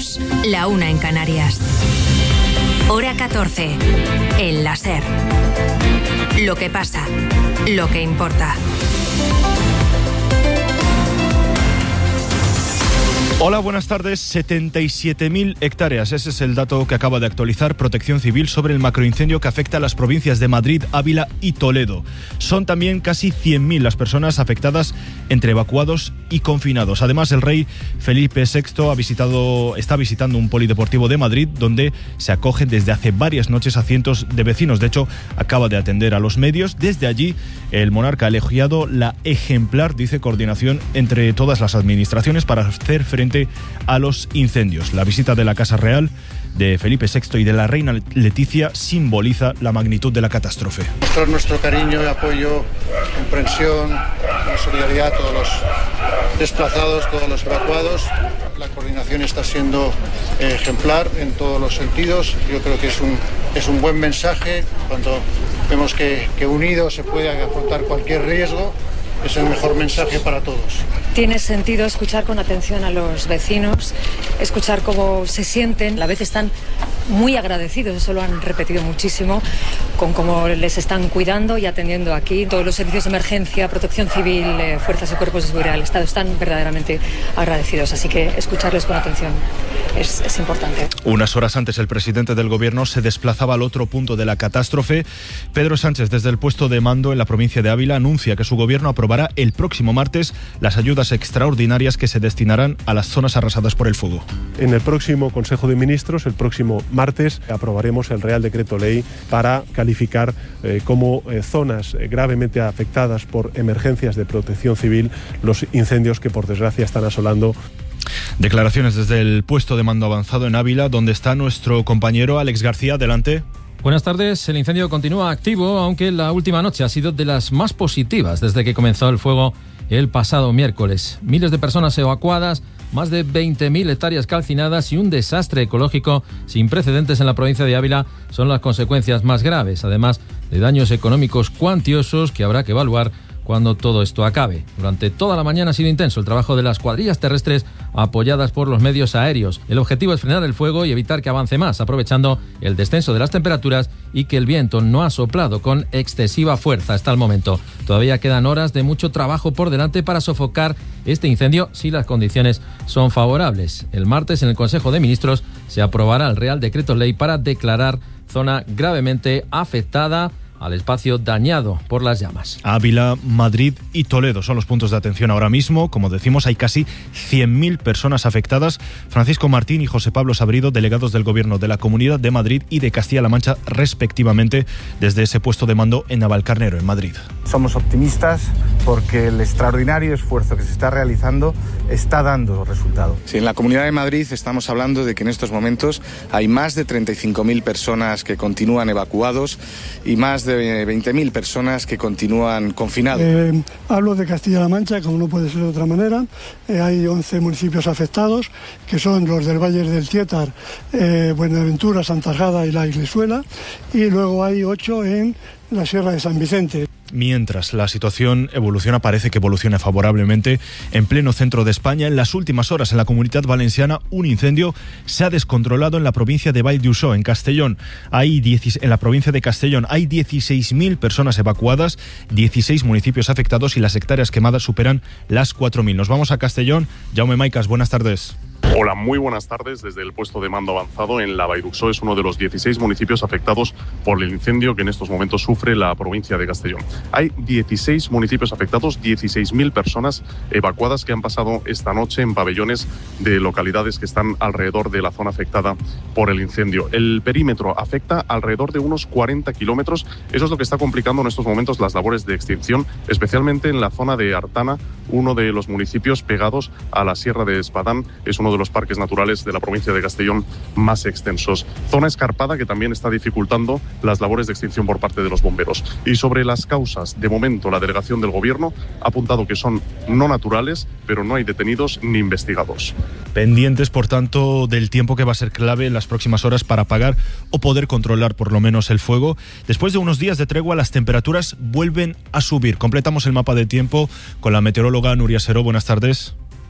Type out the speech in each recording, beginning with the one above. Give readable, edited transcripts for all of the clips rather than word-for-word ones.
2, la 1 en Canarias. Hora 14, el la SER. Lo que pasa, lo que importa. Hola, buenas tardes. 77.000 hectáreas. Ese es el dato que acaba de actualizar Protección Civil sobre el macroincendio que afecta a las provincias de Madrid, Ávila y Toledo. Son también casi 100.000 las personas afectadas entre evacuados y confinados. Además, el rey Felipe VI está visitando un polideportivo de Madrid donde se acogen desde hace varias noches a cientos de vecinos. De hecho, acaba de atender a los medios. Desde allí, el monarca ha elogiado la ejemplar, dice, coordinación entre todas las administraciones para hacer frente a los incendios. La visita de la Casa Real de Felipe VI y de la reina Leticia simboliza la magnitud de la catástrofe. Mostrar nuestro cariño y apoyo, comprensión, solidaridad a todos los desplazados, todos los evacuados. La coordinación está siendo ejemplar en todos los sentidos. Yo creo que es un buen mensaje cuando vemos que unidos se puede afrontar cualquier riesgo. Es el mejor mensaje para todos. Tiene sentido escuchar con atención a los vecinos, escuchar cómo se sienten. A la vez están muy agradecidos, eso lo han repetido muchísimo, con cómo les están cuidando y atendiendo aquí. Todos los servicios de emergencia, protección civil, fuerzas y cuerpos de seguridad del Estado están verdaderamente agradecidos. Así que escucharles con atención es importante. Unas horas antes, el presidente del Gobierno se desplazaba al otro punto de la catástrofe. Pedro Sánchez, desde el puesto de mando en la provincia de Ávila, anuncia que su Gobierno aprobará el próximo martes las ayudas extraordinarias que se destinarán a las zonas arrasadas por el fuego. En el próximo Consejo de Ministros, el próximo martes, aprobaremos el Real Decreto Ley para calificar como zonas gravemente afectadas por emergencias de protección civil los incendios que por desgracia están asolando. Declaraciones desde el puesto de mando avanzado en Ávila, donde está nuestro compañero Alex García. Adelante. Buenas tardes. El incendio continúa activo, aunque la última noche ha sido de las más positivas desde que comenzó el fuego el pasado miércoles. Miles de personas evacuadas, más de 20.000 hectáreas calcinadas y un desastre ecológico sin precedentes en la provincia de Ávila son las consecuencias más graves, además de daños económicos cuantiosos que habrá que evaluar cuando todo esto acabe. Durante toda la mañana ha sido intenso el trabajo de las cuadrillas terrestres apoyadas por los medios aéreos. El objetivo es frenar el fuego y evitar que avance más, aprovechando el descenso de las temperaturas y que el viento no ha soplado con excesiva fuerza hasta el momento. Todavía quedan horas de mucho trabajo por delante para sofocar este incendio si las condiciones son favorables. El martes en el Consejo de Ministros se aprobará el Real Decreto Ley para declarar zona gravemente afectada al espacio dañado por las llamas. Ávila, Madrid y Toledo son los puntos de atención ahora mismo. Como decimos, hay casi 100.000 personas afectadas. Francisco Martín y José Pablo Sabrido, delegados del Gobierno de la Comunidad de Madrid y de Castilla-La Mancha, respectivamente, desde ese puesto de mando en Navalcarnero, en Madrid. Somos optimistas porque el extraordinario esfuerzo que se está realizando está dando resultado. Sí, en la Comunidad de Madrid estamos hablando de que en estos momentos hay más de 35.000 personas que continúan evacuados y más de 20.000 personas que continúan confinados. Hablo de Castilla-La Mancha, como no puede ser de otra manera. Hay 11 municipios afectados, que son los del Valle del Tietar, Buenaventura, Santajada y La Iglesuela, y luego hay 8 en la Sierra de San Vicente. Mientras la situación parece que evoluciona favorablemente en pleno centro de España. En las últimas horas en la Comunidad Valenciana un incendio se ha descontrolado en la provincia de Vall d'Uixó, en Castellón. En la provincia de Castellón hay 16.000 personas evacuadas, 16 municipios afectados y las hectáreas quemadas superan las 4.000. Nos vamos a Castellón. Jaume Maicas, buenas tardes. Hola, muy buenas tardes. Desde el puesto de mando avanzado en la Vall d'Uixó, es uno de los 16 municipios afectados por el incendio que en estos momentos sufre la provincia de Castellón. Hay 16 municipios afectados, 16.000 personas evacuadas que han pasado esta noche en pabellones de localidades que están alrededor de la zona afectada por el incendio. El perímetro afecta alrededor de unos 40 kilómetros. Eso es lo que está complicando en estos momentos las labores de extinción, especialmente en la zona de Artana, uno de los municipios pegados a la Sierra de Espadán. Es uno de los parques naturales de la provincia de Castellón más extensos. Zona escarpada que también está dificultando las labores de extinción por parte de los bomberos. Y sobre las causas, de momento la delegación del Gobierno ha apuntado que son no naturales, pero no hay detenidos ni investigados. Pendientes, por tanto, del tiempo que va a ser clave en las próximas horas para apagar o poder controlar por lo menos el fuego. Después de unos días de tregua, las temperaturas vuelven a subir. Completamos el mapa de tiempo con la meteoróloga Nuria Seró. Buenas tardes.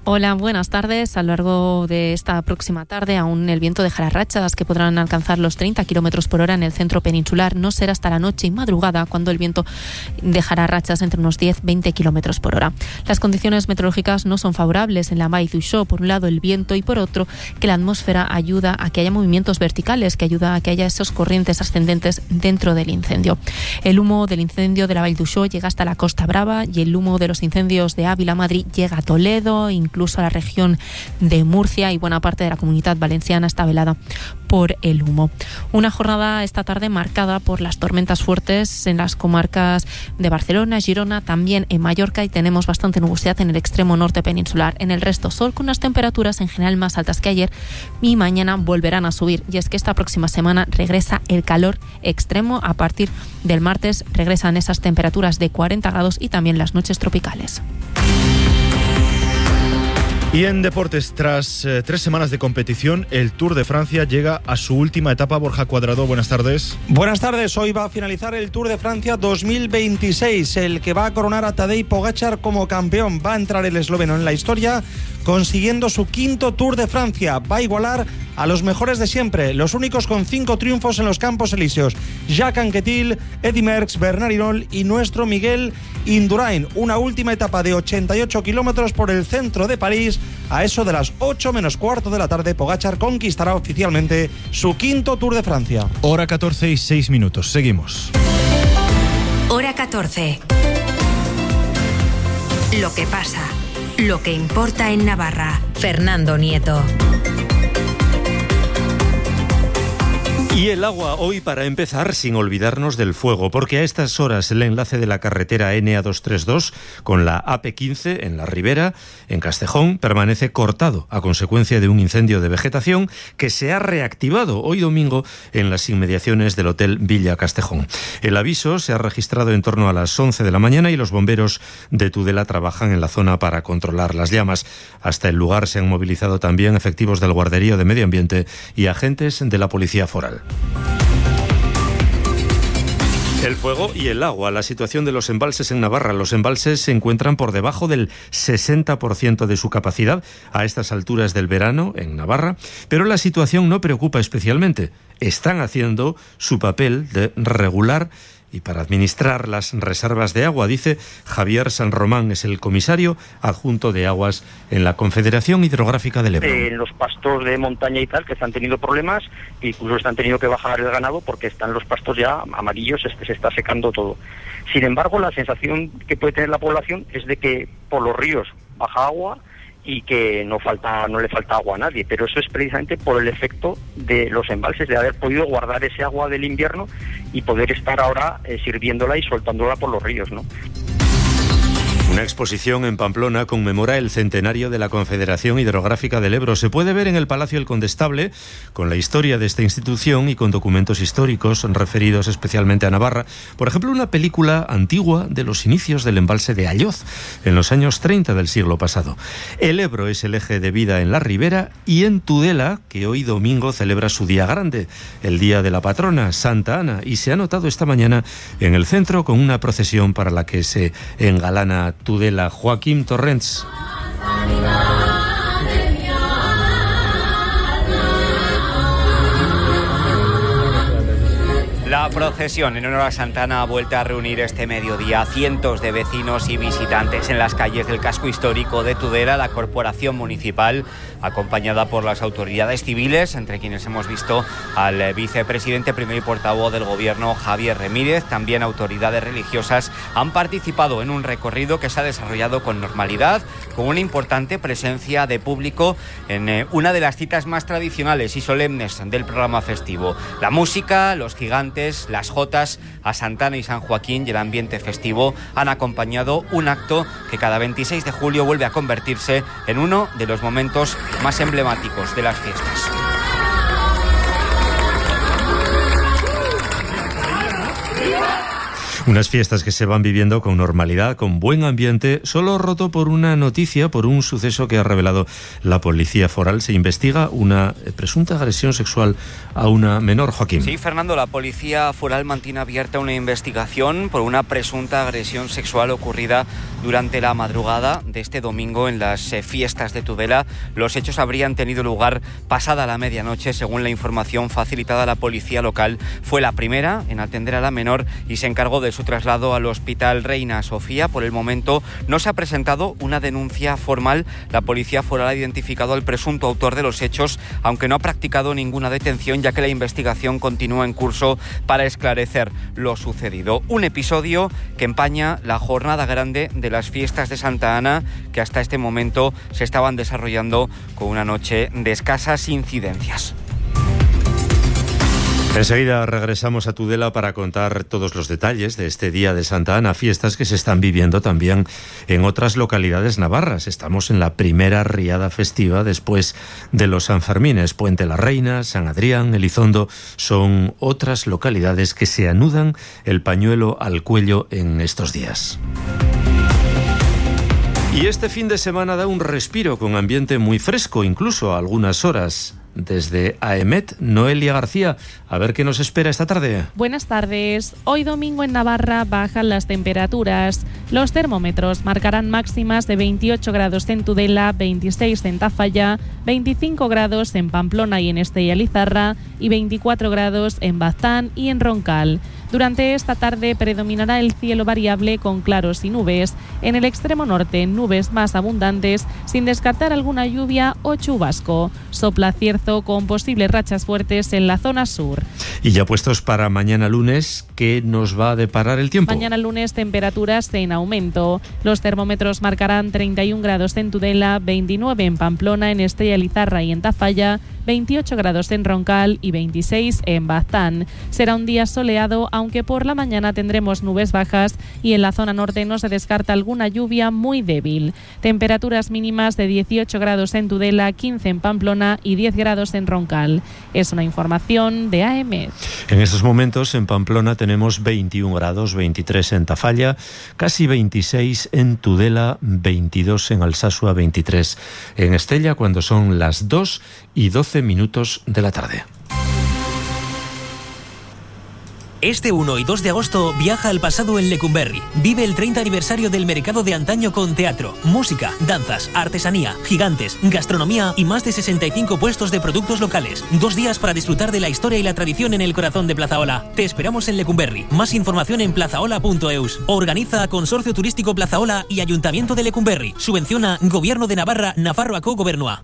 Hola, buenas tardes. A lo largo de esta próxima tarde aún el viento dejará rachas que podrán alcanzar los 30 km por hora en el centro peninsular. No será hasta la noche y madrugada cuando el viento dejará rachas entre unos 10-20 km por hora. Las condiciones meteorológicas no son favorables en la Vall d'Uixó. Por un lado el viento y por otro que la atmósfera ayuda a que haya movimientos verticales, que ayuda a que haya esos corrientes ascendentes dentro del incendio. El humo del incendio de la Vall d'Uixó llega hasta la Costa Brava y el humo de los incendios de Ávila, Madrid, llega a Toledo, incluso a la región de Murcia, y buena parte de la Comunidad Valenciana está velada por el humo. Una jornada esta tarde marcada por las tormentas fuertes en las comarcas de Barcelona, Girona, también en Mallorca, y tenemos bastante nubosidad en el extremo norte peninsular. En el resto sol, con unas temperaturas en general más altas que ayer, y mañana volverán a subir. Y es que esta próxima semana regresa el calor extremo. A partir del martes regresan esas temperaturas de 40 grados y también las noches tropicales. Y en deportes, tras 3 semanas de competición, el Tour de Francia llega a su última etapa. Borja Cuadrado, buenas tardes. Buenas tardes. Hoy va a finalizar el Tour de Francia 2026, el que va a coronar a Tadej Pogačar como campeón. Va a entrar el esloveno en la historia, consiguiendo su 5º Tour de Francia. Va a igualar a los mejores de siempre, los únicos con 5 triunfos en los Campos Elíseos: Jacques Anquetil, Eddy Merckx, Bernard Hinault y nuestro Miguel Indurain. Una última etapa de 88 kilómetros por el centro de París. A eso de las 8 menos cuarto de la tarde, Pogačar conquistará oficialmente su 5º Tour de Francia. Hora 14 y 6 minutos. Seguimos. Hora 14. Lo que pasa, lo que importa en Navarra. Fernando Nieto. Y el agua hoy, para empezar, sin olvidarnos del fuego, porque a estas horas el enlace de la carretera NA232 con la AP15 en la Ribera, en Castejón, permanece cortado a consecuencia de un incendio de vegetación que se ha reactivado hoy domingo en las inmediaciones del Hotel Villa Castejón. El aviso se ha registrado en torno a las 11 de la mañana y los bomberos de Tudela trabajan en la zona para controlar las llamas. Hasta el lugar se han movilizado también efectivos del Guarderío de Medio Ambiente y agentes de la Policía Foral. El fuego y el agua. La situación de los embalses en Navarra. Los embalses se encuentran por debajo del 60% de su capacidad a estas alturas del verano en Navarra, pero la situación no preocupa especialmente. Están haciendo su papel de regular y para administrar las reservas de agua, dice Javier San Román, es el comisario adjunto de aguas en la Confederación Hidrográfica del Ebro. Los pastos de montaña y tal, que están teniendo problemas, incluso están teniendo que bajar el ganado porque están los pastos ya amarillos, se está secando todo. Sin embargo, la sensación que puede tener la población es de que por los ríos baja agua y que no le falta agua a nadie, pero eso es precisamente por el efecto de los embalses, de haber podido guardar ese agua del invierno y poder estar ahora sirviéndola y soltándola por los ríos, ¿no? Una exposición en Pamplona conmemora el centenario de la Confederación Hidrográfica del Ebro. Se puede ver en el Palacio El Condestable, con la historia de esta institución y con documentos históricos referidos especialmente a Navarra. Por ejemplo, una película antigua de los inicios del embalse de Alloz, en los años 30 del siglo pasado. El Ebro es el eje de vida en la Ribera y en Tudela, que hoy domingo celebra su día grande, el día de la patrona, Santa Ana, y se ha notado esta mañana en el centro con una procesión para la que se engalana Tudela. Joaquín Torrents. La procesión en honor a Santa Ana ha vuelto a reunir este mediodía a cientos de vecinos y visitantes en las calles del casco histórico de Tudela. La corporación municipal, acompañada por las autoridades civiles, entre quienes hemos visto al vicepresidente, primer y portavoz del gobierno, Javier Remírez. También autoridades religiosas han participado en un recorrido que se ha desarrollado con normalidad, con una importante presencia de público en una de las citas más tradicionales y solemnes del programa festivo. La música, los gigantes, las jotas a Santa Ana y San Joaquín y el ambiente festivo han acompañado un acto que cada 26 de julio vuelve a convertirse en uno de los momentos más emblemáticos de las fiestas. Unas fiestas que se van viviendo con normalidad, con buen ambiente, solo roto por una noticia, por un suceso que ha revelado la Policía Foral. Se investiga una presunta agresión sexual a una menor, Joaquín. Sí, Fernando, la Policía Foral mantiene abierta una investigación por una presunta agresión sexual ocurrida durante la madrugada de este domingo en las fiestas de Tudela. Los hechos habrían tenido lugar pasada la medianoche, según la información facilitada a la policía local. Fue la primera en atender a la menor y se encargó de su traslado al Hospital Reina Sofía. Por el momento no se ha presentado una denuncia formal. La policía foral ha identificado al presunto autor de los hechos, aunque no ha practicado ninguna detención, ya que la investigación continúa en curso para esclarecer lo sucedido. Un episodio que empaña la jornada grande de las fiestas de Santa Ana, que hasta este momento se estaban desarrollando con una noche de escasas incidencias. Enseguida regresamos a Tudela para contar todos los detalles de este día de Santa Ana, fiestas que se están viviendo también en otras localidades navarras. Estamos en la primera riada festiva después de los Sanfermines. Puente la Reina, San Adrián, Elizondo son otras localidades que se anudan el pañuelo al cuello en estos días. Y este fin de semana da un respiro con ambiente muy fresco, incluso a algunas horas. Desde AEMET, Noelia García, a ver qué nos espera esta tarde. Buenas tardes. Hoy domingo en Navarra bajan las temperaturas. Los termómetros marcarán máximas de 28 grados en Tudela, 26 en Tafalla, 25 grados en Pamplona y en Estella-Lizarra y 24 grados en Baztán y en Roncal. Durante esta tarde predominará el cielo variable con claros y nubes. En el extremo norte, nubes más abundantes, sin descartar alguna lluvia o chubasco. Sopla cierzo con posibles rachas fuertes en la zona sur. Y ya puestos para mañana lunes, ¿qué nos va a deparar el tiempo? Mañana lunes, temperaturas en aumento. Los termómetros marcarán 31 grados en Tudela, 29 en Pamplona, en Estella-Lizarra y en Tafalla, 28 grados en Roncal y 26 en Baztán. Será un día soleado, aunque por la mañana tendremos nubes bajas y en la zona norte no se descarta alguna lluvia muy débil. Temperaturas mínimas de 18 grados en Tudela, 15 en Pamplona y 10 grados en Roncal. Es una información de AEMET. En estos momentos en Pamplona tenemos 21 grados, 23 en Tafalla, casi 26 en Tudela, 22 en Alsasua, 23 en Estella, cuando son las 2:12 de la tarde. Este 1 y 2 de agosto viaja al pasado en Lecumberri. Vive el 30 aniversario del mercado de antaño con teatro, música, danzas, artesanía, gigantes, gastronomía y más de 65 puestos de productos locales. 2 días para disfrutar de la historia y la tradición en el corazón de Plazaola. Te esperamos en Lecumberri. Más información en plazaola.eus. Organiza Consorcio Turístico Plazaola y Ayuntamiento de Lecumberri. Subvenciona Gobierno de Navarra, Nafarroako Gobernua.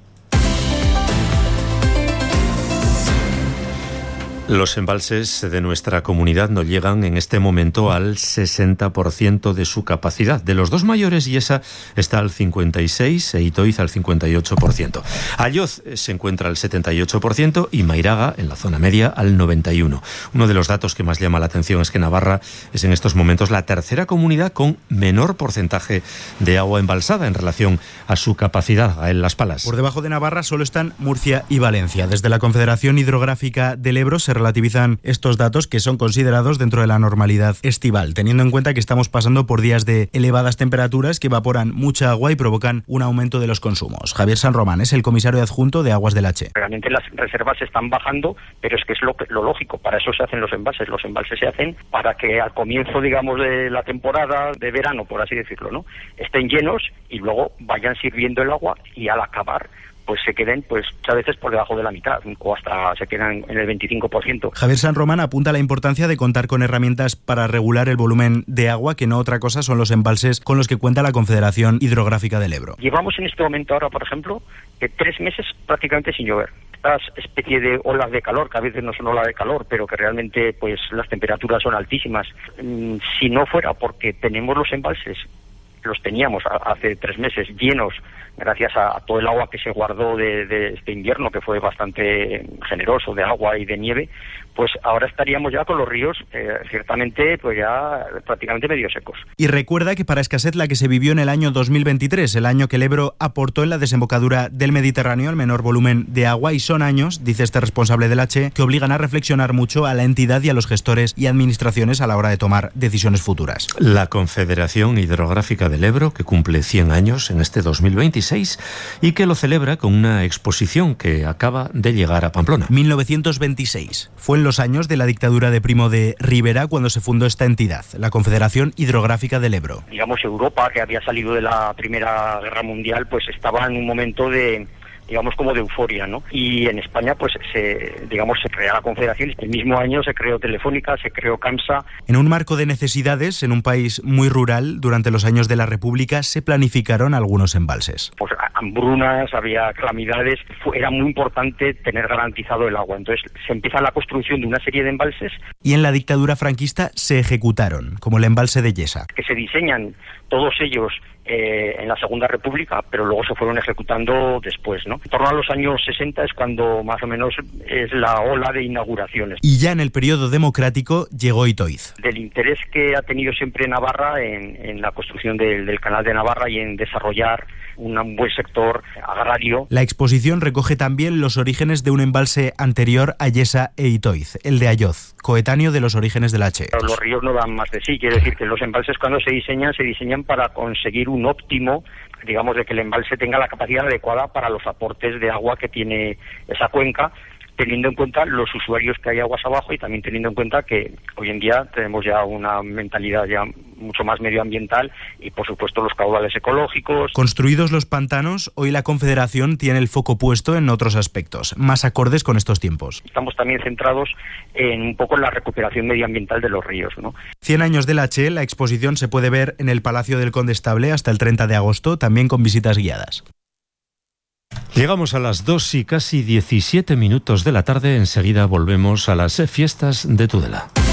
Los embalses de nuestra comunidad no llegan en este momento al 60% de su capacidad. De los dos mayores, Yesa está al 56% e Itoiz al 58%. Ayoz se encuentra al 78% y Mairaga, en la zona media, al 91%. Uno de los datos que más llama la atención es que Navarra es en estos momentos la tercera comunidad con menor porcentaje de agua embalsada en relación a su capacidad en Las Palas. Por debajo de Navarra solo están Murcia y Valencia. Desde la Confederación Hidrográfica del Ebro se relativizan estos datos, que son considerados dentro de la normalidad estival, teniendo en cuenta que estamos pasando por días de elevadas temperaturas que evaporan mucha agua y provocan un aumento de los consumos. Javier San Román es el comisario adjunto de Aguas del H. Realmente las reservas están bajando, pero es que es lo lógico, para eso se hacen los embalses. Los embalses se hacen para que al comienzo, digamos, de la temporada de verano, por así decirlo, ¿no?, estén llenos y luego vayan sirviendo el agua y al acabar pues se queden pues a veces por debajo de la mitad o hasta se quedan en el 25%. Javier San Román apunta la importancia de contar con herramientas para regular el volumen de agua, que no otra cosa son los embalses con los que cuenta la Confederación Hidrográfica del Ebro. Llevamos en este momento ahora, por ejemplo, 3 meses prácticamente sin llover. Estas especie de olas de calor, que a veces no son olas de calor, pero que realmente pues las temperaturas son altísimas. Si no fuera porque tenemos los embalses, los teníamos hace 3 meses llenos, gracias a todo el agua que se guardó de este invierno, que fue bastante generoso de agua y de nieve, pues ahora estaríamos ya con los ríos ciertamente pues ya prácticamente medio secos. Y recuerda que para escasez la que se vivió en el año 2023, el año que el Ebro aportó en la desembocadura del Mediterráneo el menor volumen de agua, y son años, dice este responsable del H, que obligan a reflexionar mucho a la entidad y a los gestores y administraciones a la hora de tomar decisiones futuras. La Confederación Hidrográfica del Ebro, que cumple 100 años en este 2026, 1926 y que lo celebra con una exposición que acaba de llegar a Pamplona. 1926. Fue en los años de la dictadura de Primo de Rivera cuando se fundó esta entidad, la Confederación Hidrográfica del Ebro. Digamos, Europa, que había salido de la Primera Guerra Mundial, pues estaba en un momento de, digamos, como de euforia, ¿no? Y en España, pues, se crea la Confederación. El mismo año se creó Telefónica, se creó CAMSA. En un marco de necesidades, en un país muy rural, durante los años de la República, se planificaron algunos embalses. Pues hambrunas, había calamidades. Era muy importante tener garantizado el agua. Entonces, se empieza la construcción de una serie de embalses. Y en la dictadura franquista se ejecutaron, como el embalse de Yesa. Que se diseñan todos ellos en la Segunda República, pero luego se fueron ejecutando después, ¿no? En torno a los años 60 es cuando más o menos es la ola de inauguraciones. Y ya en el periodo democrático llegó Itoiz. Del interés que ha tenido siempre Navarra en la construcción del Canal de Navarra y en desarrollar un buen sector agrario. La exposición recoge también los orígenes de un embalse anterior a Yesa e Itoiz, el de Ayoz, coetáneo de los orígenes del H. Los ríos no dan más de sí, quiere decir que los embalses cuando se diseñan para conseguir un óptimo, digamos, de que el embalse tenga la capacidad adecuada para los aportes de agua que tiene esa cuenca, teniendo en cuenta los usuarios que hay aguas abajo y también teniendo en cuenta que hoy en día tenemos ya una mentalidad ya mucho más medioambiental y, por supuesto, los caudales ecológicos. Construidos los pantanos, hoy la Confederación tiene el foco puesto en otros aspectos, más acordes con estos tiempos. Estamos también centrados en un poco en la recuperación medioambiental de los ríos, ¿no? 100 años del H, la exposición se puede ver en el Palacio del Condestable hasta el 30 de agosto, también con visitas guiadas. Llegamos a las 2 y casi 17 minutos de la tarde. Enseguida volvemos a las fiestas de Tudela.